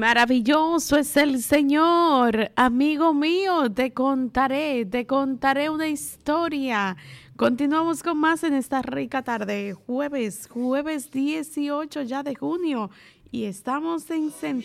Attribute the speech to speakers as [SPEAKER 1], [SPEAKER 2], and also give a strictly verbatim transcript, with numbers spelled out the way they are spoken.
[SPEAKER 1] Maravilloso es el Señor, amigo mío, te contaré, te contaré una historia. Continuamos con más en esta rica tarde, jueves, jueves dieciocho ya de junio, y estamos en